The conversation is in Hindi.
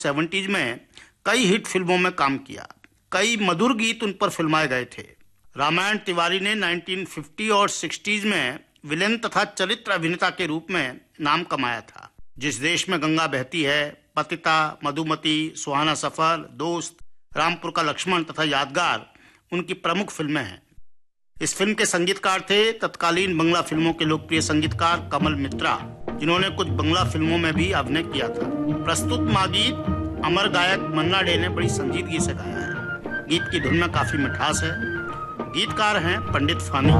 70s में कई हिट फिल्मों में काम किया। कई मधुर गीत उन पर फिल्माए गए थे। रामायण तिवारी ने 1950 और 60s में विलेन तथा चरित्र अभिनेता के रूप में नाम कमाया था। जिस देश में गंगा बहती है, पतिता, मधुमती, सुहाना सफर, दोस्त, रामपुर का लक्ष्मण तथा यादगार उनकी प्रमुख फिल्में हैं। इस फिल्म के संगीतकार थे तत्कालीन बंगला फिल्मों के लोकप्रिय संगीतकार कमल मित्रा, जिन्होंने कुछ बंगला फिल्मों में भी अभिनय किया था। प्रस्तुत माँ गीत अमर गायक मन्ना डे ने बड़ी संजीदगी से गाया है। गीत की धुन में काफी मिठास है। गीतकार हैं पंडित फानी।